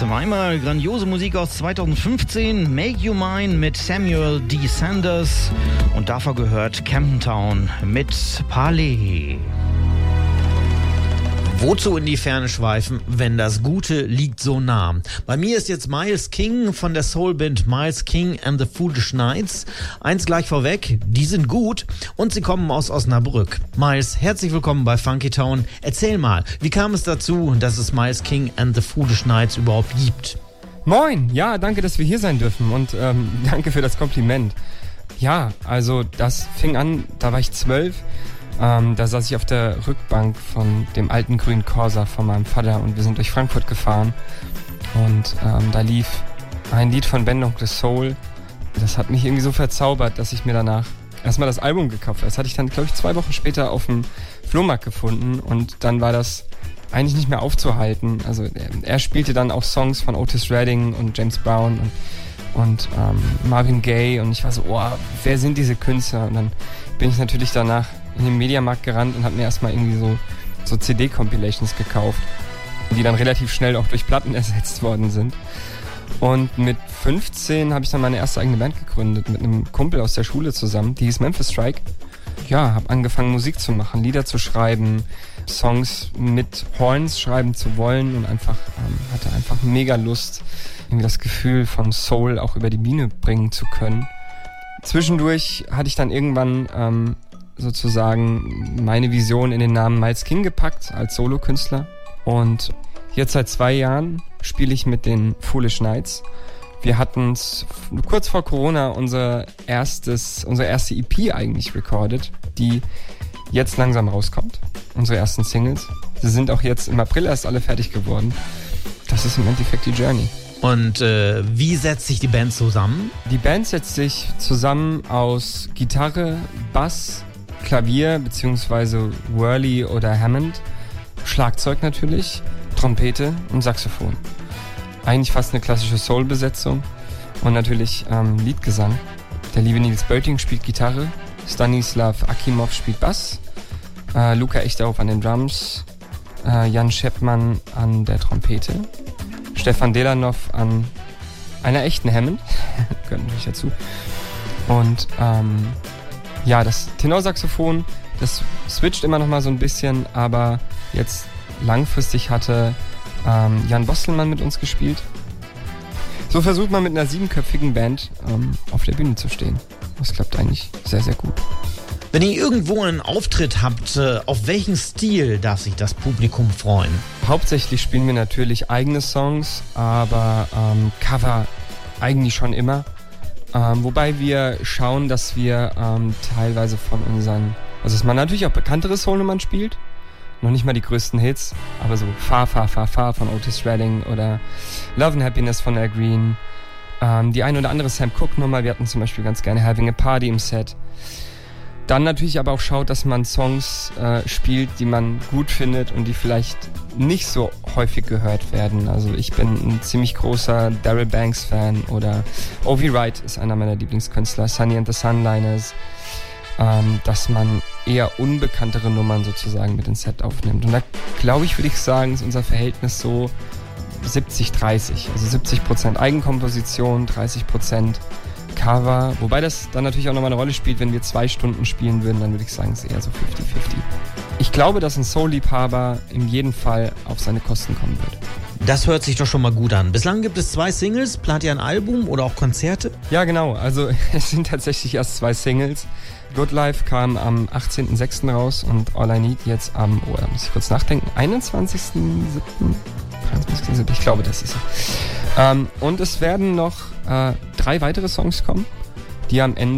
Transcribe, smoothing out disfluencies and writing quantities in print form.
Zweimal grandiose Musik aus 2015, Make You Mine mit Samuel D. Sanders und davor gehört Camden Town mit Palais. Wozu in die Ferne schweifen, wenn das Gute liegt so nah? Bei mir ist jetzt Miles King von der Soulband Miles King and the Foolish Knights. Eins gleich vorweg, die sind gut und sie kommen aus Osnabrück. Miles, herzlich willkommen bei Funky Town. Erzähl mal, wie kam es dazu, dass es Miles King and the Foolish Knights überhaupt gibt? Moin, ja, danke, dass wir hier sein dürfen und danke für das Kompliment. Ja, also das fing an, da war ich 12. Da saß ich auf der Rückbank von dem alten grünen Corsa von meinem Vater und wir sind durch Frankfurt gefahren und da lief ein Lied von Band of the Soul. Das hat mich irgendwie so verzaubert, dass ich mir danach erstmal das Album gekauft habe. Das hatte ich dann, glaube ich, 2 Wochen später auf dem Flohmarkt gefunden und dann war das eigentlich nicht mehr aufzuhalten. Also er spielte dann auch Songs von Otis Redding und James Brown und Marvin Gaye und ich war so, oh, wer sind diese Künstler? Und dann bin ich natürlich danach in den Mediamarkt gerannt und habe mir erstmal irgendwie so CD-Compilations gekauft, die dann relativ schnell auch durch Platten ersetzt worden sind. Und mit 15 habe ich dann meine erste eigene Band gegründet, mit einem Kumpel aus der Schule zusammen, die hieß Memphis Strike. Ja, habe angefangen Musik zu machen, Lieder zu schreiben, Songs mit Horns schreiben zu wollen und hatte einfach mega Lust, irgendwie das Gefühl von Soul auch über die Bühne bringen zu können. Zwischendurch hatte ich dann irgendwann sozusagen meine Vision in den Namen Miles King gepackt als Solokünstler und jetzt seit 2 Jahren spiele ich mit den Foolish Knights. Wir hatten kurz vor Corona unsere erste EP eigentlich recorded, die jetzt langsam rauskommt, unsere ersten Singles. Sie sind auch jetzt im April erst alle fertig geworden. Das ist im Endeffekt die Journey. Und wie setzt sich die Band zusammen? Die Band setzt sich zusammen aus Gitarre, Bass, Klavier bzw. Whirly oder Hammond, Schlagzeug natürlich, Trompete und Saxophon. Eigentlich fast eine klassische Soul-Besetzung und natürlich Liedgesang. Der liebe Nils Bölting spielt Gitarre, Stanislav Akimov spielt Bass, Luca Echterhoff an den Drums, Jan Scheppmann an der Trompete, Stefan Delanov an einer echten Hammond, gehört natürlich dazu. Und das Tenorsaxophon, das switcht immer noch mal so ein bisschen, aber jetzt langfristig hatte Jan Bostelmann mit uns gespielt. So versucht man mit einer 7-köpfigen Band auf der Bühne zu stehen. Das klappt eigentlich sehr, sehr gut. Wenn ihr irgendwo einen Auftritt habt, auf welchen Stil darf sich das Publikum freuen? Hauptsächlich spielen wir natürlich eigene Songs, aber Cover eigentlich schon immer. Wobei wir schauen, dass wir teilweise von also dass man natürlich auch bekanntere Soul-Nummern spielt, noch nicht mal die größten Hits, aber so Far, Far, Far, Far von Otis Redding oder Love and Happiness von Al Green, die ein oder andere Sam Cooke-Nummer, wir hatten zum Beispiel ganz gerne Having a Party im Set. Dann natürlich aber auch schaut, dass man Songs spielt, die man gut findet und die vielleicht nicht so häufig gehört werden. Also ich bin ein ziemlich großer Daryl Banks Fan oder Ovi Wright ist einer meiner Lieblingskünstler, Sunny and the Sunliners, dass man eher unbekanntere Nummern sozusagen mit ins Set aufnimmt. Und da glaube ich, würde ich sagen, ist unser Verhältnis so 70-30. Also 70% Eigenkomposition, 30% Cover, wobei das dann natürlich auch nochmal eine Rolle spielt, wenn wir 2 Stunden spielen würden, dann würde ich sagen, es ist eher so 50-50. Ich glaube, dass ein Soul-Liebhaber in jedem Fall auf seine Kosten kommen wird. Das hört sich doch schon mal gut an. Bislang gibt es 2 Singles, plant ihr ein Album oder auch Konzerte? Ja, genau, also es sind tatsächlich erst 2 Singles. Good Life kam am 18.06. raus und All I Need jetzt am, muss ich kurz nachdenken, 21.07. Ich glaube, das ist es. Und es werden noch 3 weitere Songs kommen, die am Ende